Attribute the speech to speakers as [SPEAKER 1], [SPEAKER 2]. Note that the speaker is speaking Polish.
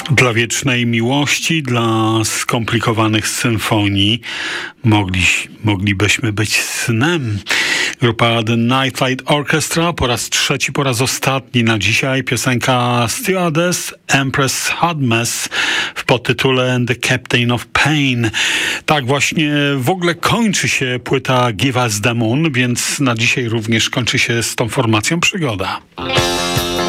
[SPEAKER 1] Dla wiecznej miłości, dla skomplikowanych symfonii moglibyśmy być snem. Grupa The Night Flight Orchestra po raz trzeci, po raz ostatni na dzisiaj piosenka Stewardess Empress Hadmes w podtytule The Captain of Pain. Tak właśnie w ogóle kończy się płyta Give Us the Moon, więc na dzisiaj również kończy się z tą formacją przygoda.